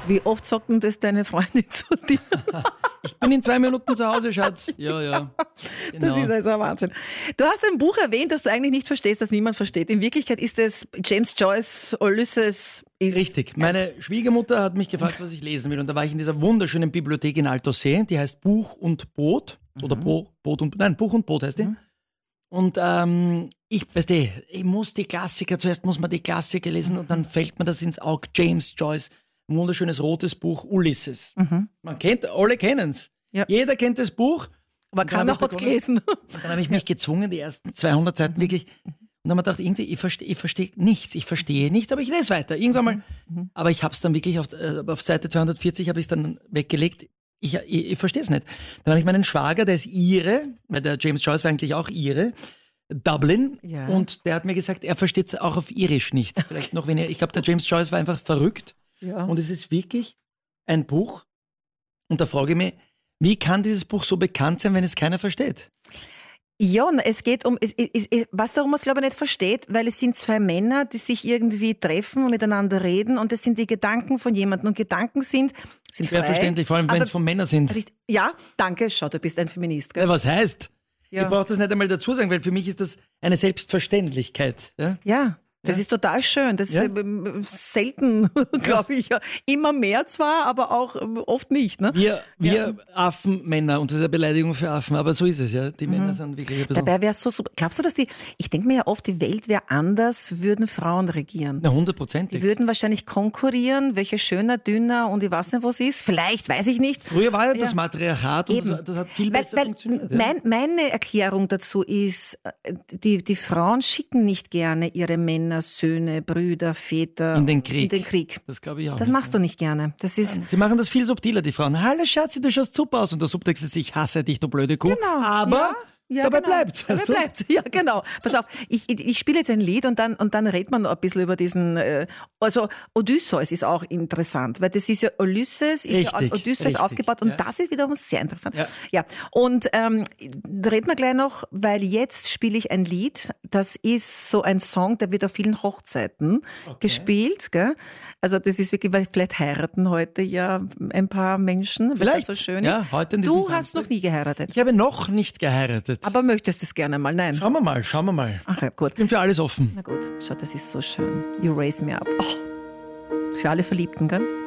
Wie oft sagt denn das deine Freundin zu dir? Ich bin in 2 Minuten zu Hause, Schatz. Ja. Genau. Das ist also ein Wahnsinn. Du hast ein Buch erwähnt, das du eigentlich nicht verstehst, das niemand versteht. In Wirklichkeit ist es James Joyce, Ulysses. Richtig. Meine Schwiegermutter hat mich gefragt, was ich lesen will. Und da war ich in dieser wunderschönen Bibliothek in Altaussee, die heißt Buch und Boot. Oder Buch und Boot heißt die. Und zuerst muss man die Klassiker lesen und dann fällt mir das ins Auge. James Joyce, ein wunderschönes rotes Buch, Ulysses. Alle kennen es. Ja. Jeder kennt das Buch. Aber keiner hat es gelesen. Und dann habe ich mich gezwungen, die ersten 200 Seiten wirklich. Und dann habe ich gedacht, irgendwie, ich verstehe nichts, aber ich lese weiter. Irgendwann mal. Aber ich habe es dann wirklich auf Seite 240 habe ich es dann weggelegt. Ich verstehe es nicht. Dann habe ich meinen Schwager, der ist Ire, weil der James Joyce war eigentlich auch Ire, Dublin, und der hat mir gesagt, er versteht es auch auf Irisch nicht. Vielleicht noch weniger. Ich glaube, der James Joyce war einfach verrückt. Ja. Und es ist wirklich ein Buch. Und da frage ich mich, wie kann dieses Buch so bekannt sein, wenn es keiner versteht? Ja, es geht um, was warum man es glaube ich nicht versteht, weil es sind 2 Männer, die sich irgendwie treffen und miteinander reden und das sind die Gedanken von jemandem und Gedanken sind frei. Schwer verständlich, vor allem wenn es von Männern sind. Ja, danke, schau, du bist ein Feminist. Gell? Ja, was heißt? Ja. Ich brauche das nicht einmal dazu sagen, weil für mich ist das eine Selbstverständlichkeit. Ja. Das ist total schön. Das ist selten, glaube ich. Ja. Immer mehr zwar, aber auch oft nicht. Ne? Wir Affenmänner, und das ist eine Beleidigung für Affen, aber so ist es, ja. Die Männer sind wirklich ein bisschen... Dabei wäre es so super. Glaubst du, dass ich denke mir ja oft, die Welt wäre anders, würden Frauen regieren. Na, 100%. Die würden wahrscheinlich konkurrieren, welche schöner, dünner und ich weiß nicht, was ist. Vielleicht, weiß ich nicht. Früher war ja das Matriarchat und das hat viel besser funktioniert. Meine Erklärung dazu ist, die Frauen schicken nicht gerne ihre Männer, Söhne, Brüder, Väter in den Krieg. Das glaube ich auch. Das machst du nicht gerne. Das ist Sie machen das viel subtiler, die Frauen. Hallo Schatzi, du schaust super aus. Und der Subtext ist, ich hasse dich, du blöde Kuh. Genau. Aber dabei bleibt's. Dabei bleibt's. Ja, genau. Pass auf, ich spiele jetzt ein Lied und dann redet man noch ein bisschen über diesen, also Odysseus ist auch interessant, weil das ist ja Ulysses, ist ja Odysseus aufgebaut und das ist wiederum sehr interessant. Ja. Und reden wir gleich noch, weil jetzt spiele ich ein Lied, das ist so ein Song, der wird auf vielen Hochzeiten gespielt, gell? Also das ist wirklich, weil vielleicht heiraten heute ja ein paar Menschen, weil es so schön ist. Ja, heute in diesem Du hast noch nie geheiratet. Ich habe noch nicht geheiratet. Aber möchtest du es gerne mal? Nein. Schauen wir mal. Ach ja, gut. Ich bin für alles offen. Na gut, schau, das ist so schön. You raise me up. Oh, für alle Verliebten, gell?